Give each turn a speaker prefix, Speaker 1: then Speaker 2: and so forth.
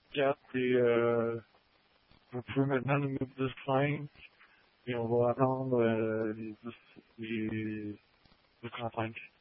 Speaker 1: 4 et vous pouvez maintenant nous mettre 10-5 et on va attendre les 35.